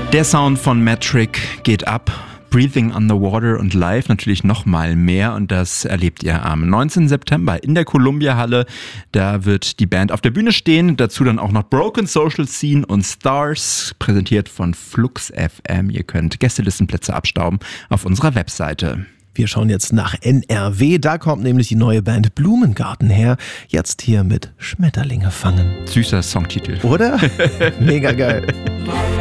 Der Sound von Metric geht ab. Breathing Underwater und live natürlich noch mal mehr und das erlebt ihr am 19. September in der Columbia Halle. Da wird die Band auf der Bühne stehen, dazu dann auch noch Broken Social Scene und Stars, präsentiert von Flux FM. Ihr könnt Gästelistenplätze abstauben auf unserer Webseite. Wir schauen jetzt nach NRW, da kommt nämlich die neue Band Blumengarten her, jetzt hier mit Schmetterlinge fangen. Süßer Songtitel. Oder? Mega geil.